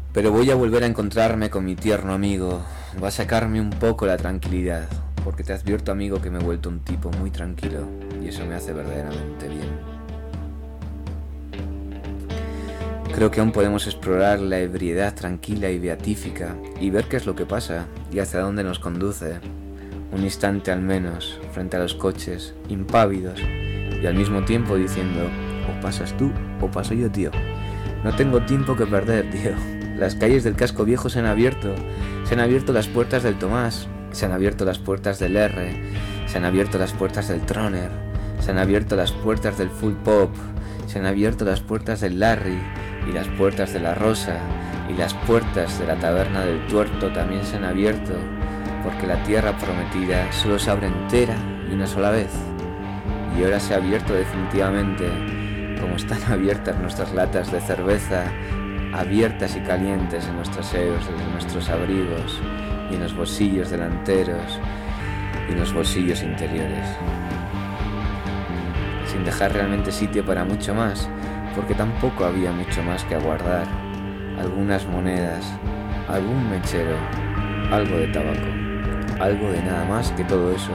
Pero voy a volver a encontrarme con mi tierno amigo. Va a sacarme un poco la tranquilidad, porque te advierto, amigo, que me he vuelto un tipo muy tranquilo y eso me hace verdaderamente bien. Creo que aún podemos explorar la ebriedad tranquila y beatífica y ver qué es lo que pasa y hacia dónde nos conduce. Un instante al menos, frente a los coches, impávidos y al mismo tiempo diciendo: o pasas tú o paso yo, tío. No tengo tiempo que perder, tío. Las calles del casco viejo se han abierto las puertas del Tomás, se han abierto las puertas del R, se han abierto las puertas del Troner, se han abierto las puertas del Full Pop, se han abierto las puertas del Larry y las puertas de la Rosa y las puertas de la taberna del Tuerto también se han abierto, porque la tierra prometida solo se abre entera y una sola vez. Y ahora se ha abierto definitivamente, como están abiertas nuestras latas de cerveza, abiertas y calientes en nuestros aseos, en nuestros abrigos y en los bolsillos delanteros y en los bolsillos interiores, sin dejar realmente sitio para mucho más, porque tampoco había mucho más que aguardar. Algunas monedas, algún mechero, algo de tabaco, algo de nada más que todo eso.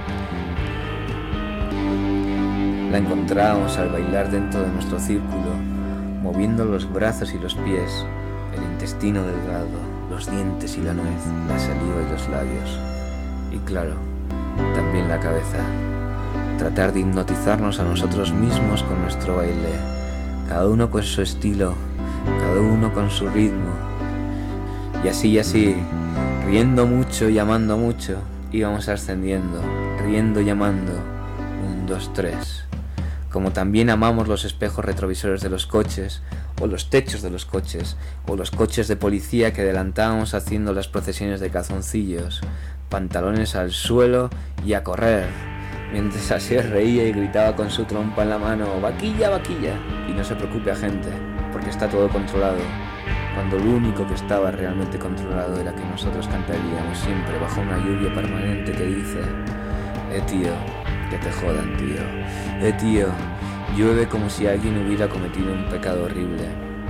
La encontrábamos al bailar dentro de nuestro círculo, moviendo los brazos y los pies, el intestino delgado, los dientes y la nuez, la saliva y los labios. Y claro, también la cabeza. Tratar de hipnotizarnos a nosotros mismos con nuestro baile, cada uno con su estilo, cada uno con su ritmo. Y así, riendo mucho y amando mucho, íbamos ascendiendo, riendo y amando, 1, 2, 3. Como también amamos los espejos retrovisores de los coches, o los techos de los coches, o los coches de policía que adelantábamos haciendo las procesiones de calzoncillos, pantalones al suelo y a correr, mientras así reía y gritaba con su trompa en la mano: vaquilla, vaquilla. Y no se preocupe, agente, porque está todo controlado, cuando lo único que estaba realmente controlado era que nosotros cantaríamos siempre bajo una lluvia permanente que dice: tío, que te jodan, tío. Tío, llueve como si alguien hubiera cometido un pecado horrible.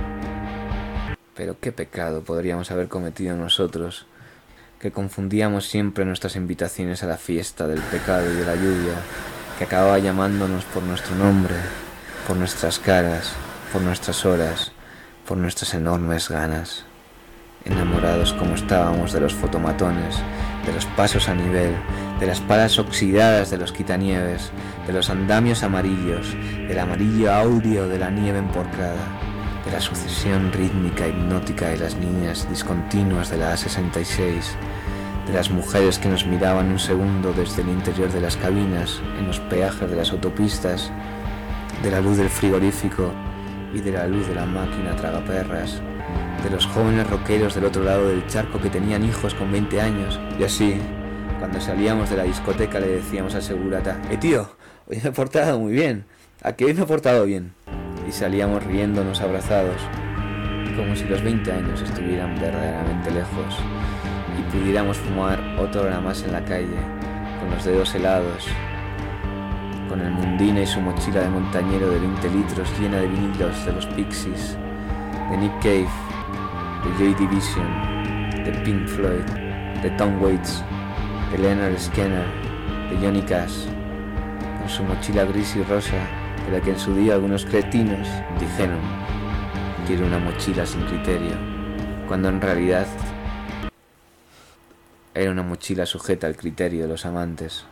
Pero ¿qué pecado podríamos haber cometido nosotros, que confundíamos siempre nuestras invitaciones a la fiesta del pecado y de la lluvia, que acababa llamándonos por nuestro nombre, por nuestras caras, por nuestras horas, por nuestras enormes ganas? Enamorados como estábamos de los fotomatones, de los pasos a nivel, de las palas oxidadas de los quitanieves, de los andamios amarillos, del amarillo áureo de la nieve emporcada, de la sucesión rítmica hipnótica de las líneas discontinuas de la A66, de las mujeres que nos miraban un segundo desde el interior de las cabinas, en los peajes de las autopistas, de la luz del frigorífico y de la luz de la máquina tragaperras, de los jóvenes rockeros del otro lado del charco que tenían hijos con 20 años. Y así, cuando salíamos de la discoteca le decíamos al segurata: tío, hoy me he portado muy bien, ¿a qué hoy me he portado bien? Y salíamos riéndonos abrazados, como si los 20 años estuvieran verdaderamente lejos y pudiéramos fumar otra hora más en la calle, con los dedos helados, con el Mundina y su mochila de montañero de 20 litros llena de vinilos de los Pixies, de Nick Cave, de Joy Division, de Pink Floyd, de Tom Waits, de Leonard Skinner, de Johnny Cash, con su mochila gris y rosa, de la que en su día algunos cretinos dijeron: quiero una mochila sin criterio, cuando en realidad era una mochila sujeta al criterio de los amantes.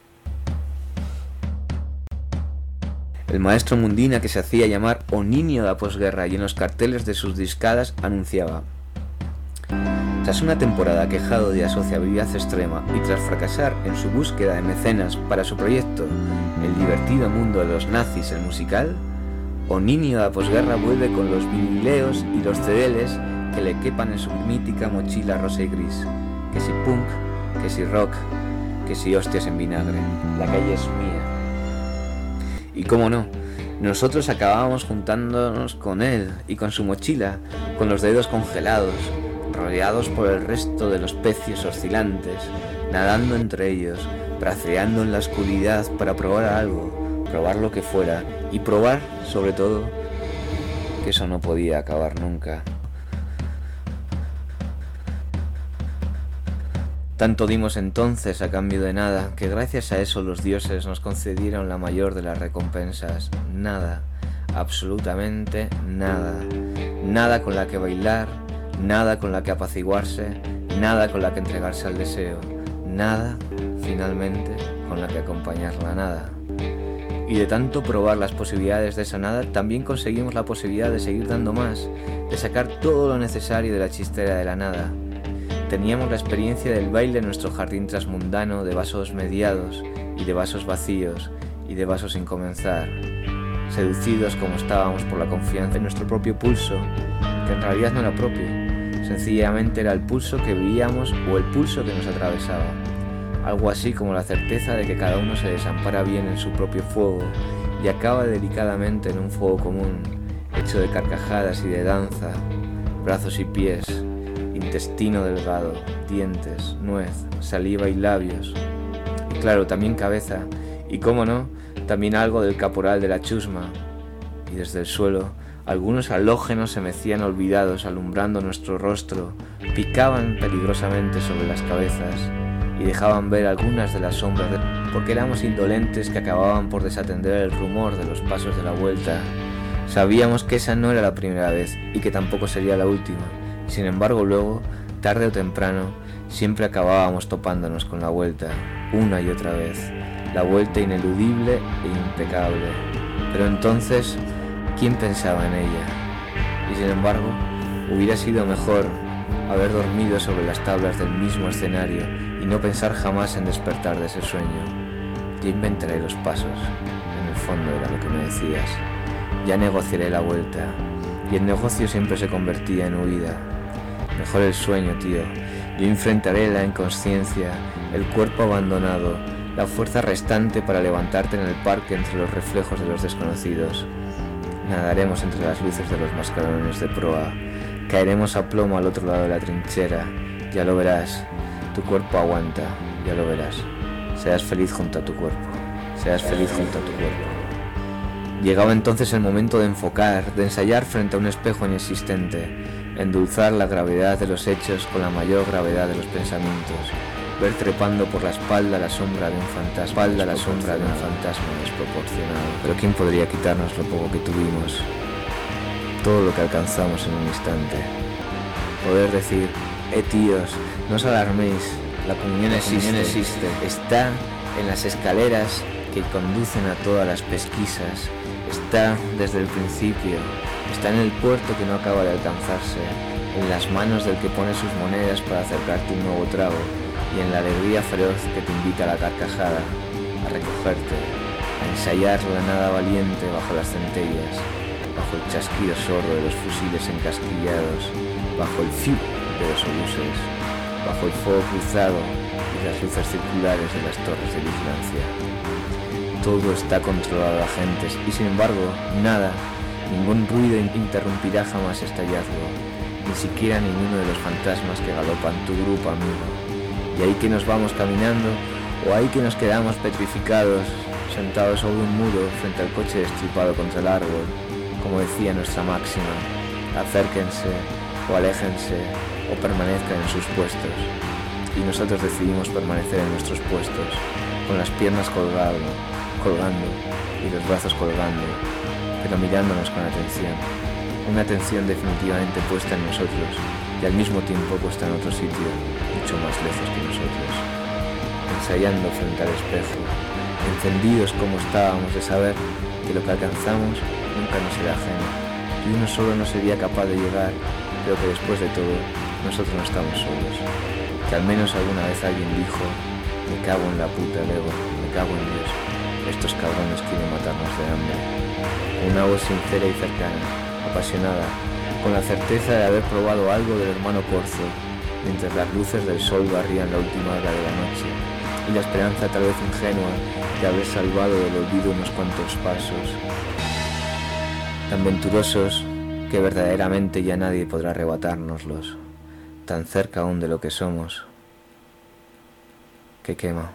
El maestro Mundina, que se hacía llamar O Niño de la Posguerra, y en los carteles de sus discadas anunciaba: tras una temporada quejado de asociabilidad extrema y tras fracasar en su búsqueda de mecenas para su proyecto El divertido mundo de los nazis, el musical, O Niño de la Posguerra vuelve con los vinileos y los CDs que le quepan en su mítica mochila rosa y gris. Que si punk, que si rock, que si hostias en vinagre. La calle es mía. Y cómo no, nosotros acabábamos juntándonos con él y con su mochila, con los dedos congelados, rodeados por el resto de los pecios oscilantes, nadando entre ellos, braceando en la oscuridad para probar algo, probar lo que fuera, y probar, sobre todo, que eso no podía acabar nunca. Tanto dimos entonces a cambio de nada, que gracias a eso los dioses nos concedieron la mayor de las recompensas. Nada, absolutamente nada. Nada con la que bailar, nada con la que apaciguarse, nada con la que entregarse al deseo. Nada, finalmente, con la que acompañar la nada. Y de tanto probar las posibilidades de esa nada, también conseguimos la posibilidad de seguir dando más, de sacar todo lo necesario de la chistera de la nada. Teníamos la experiencia del baile en nuestro jardín transmundano, de vasos mediados y de vasos vacíos y de vasos sin comenzar, seducidos como estábamos por la confianza en nuestro propio pulso, que en realidad no era propio, sencillamente era el pulso que veíamos o el pulso que nos atravesaba, algo así como la certeza de que cada uno se desampara bien en su propio fuego y acaba delicadamente en un fuego común, hecho de carcajadas y de danza, brazos y pies, intestino delgado, dientes, nuez, saliva y labios. Y claro, también cabeza, y cómo no, también algo del caporal de la chusma. Y desde el suelo, algunos halógenos se mecían olvidados, alumbrando nuestro rostro, picaban peligrosamente sobre las cabezas y dejaban ver algunas de las sombras, porque éramos indolentes que acababan por desatender el rumor de los pasos de la vuelta. Sabíamos que esa no era la primera vez y que tampoco sería la última. Sin embargo, luego, tarde o temprano, siempre acabábamos topándonos con la vuelta, una y otra vez, la vuelta ineludible e impecable. Pero entonces, ¿quién pensaba en ella? Y sin embargo, hubiera sido mejor haber dormido sobre las tablas del mismo escenario y no pensar jamás en despertar de ese sueño. Yo inventaré los pasos, en el fondo era lo que me decías. Ya negociaré la vuelta, y el negocio siempre se convertía en huida. Mejor el sueño, tío. Yo enfrentaré la inconsciencia, el cuerpo abandonado, la fuerza restante para levantarte en el parque entre los reflejos de los desconocidos. Nadaremos entre las luces de los mascarones de proa. Caeremos a plomo al otro lado de la trinchera. Ya lo verás. Tu cuerpo aguanta. Ya lo verás. Seas feliz junto a tu cuerpo. Seas feliz junto a tu cuerpo. Llegaba entonces el momento de enfocar, de ensayar frente a un espejo inexistente, endulzar la gravedad de los hechos con la mayor gravedad de los pensamientos, ver trepando por la espalda la sombra de un fantasma, desproporcionado. Pero ¿quién podría quitarnos lo poco que tuvimos? Todo lo que alcanzamos en un instante. Poder decir, tíos, no os alarméis, la comunión existe, está en las escaleras que conducen a todas las pesquisas, está desde el principio, está en el puerto que no acaba de alcanzarse, en las manos del que pone sus monedas para acercarte un nuevo trago y en la alegría feroz que te invita a la carcajada, a recogerte, a ensayar la nada valiente bajo las centellas, bajo el chasquido sordo de los fusiles encasquillados, bajo el fiu de los obuses, bajo el fuego cruzado y las luces circulares de las torres de vigilancia. Todo está controlado a agentes y sin embargo, nada, ningún ruido interrumpirá jamás este hallazgo, ni siquiera ninguno de los fantasmas que galopan tu grupo, amigo. Y ahí que nos vamos caminando, o ahí que nos quedamos petrificados, sentados sobre un muro frente al coche destripado contra el árbol, como decía nuestra máxima, acérquense, o aléjense, o permanezcan en sus puestos. Y nosotros decidimos permanecer en nuestros puestos, con las piernas colgando y los brazos colgando, pero mirándonos con atención, una atención definitivamente puesta en nosotros y al mismo tiempo puesta en otro sitio, mucho más lejos que nosotros, ensayando frente al espejo, encendidos como estábamos de saber que lo que alcanzamos nunca nos será ajeno, y uno solo no sería capaz de llegar, pero que después de todo, nosotros no estamos solos, que al menos alguna vez alguien dijo, me cago en la puta, Lego, me cago en Dios. Estos cabrones quieren matarnos de hambre. Una voz sincera y cercana, apasionada, con la certeza de haber probado algo del hermano Corzo, mientras las luces del sol barrían la última hora de la noche, y la esperanza tal vez ingenua de haber salvado del olvido unos cuantos pasos, tan venturosos que verdaderamente ya nadie podrá arrebatárnoslos, tan cerca aún de lo que somos, que quema.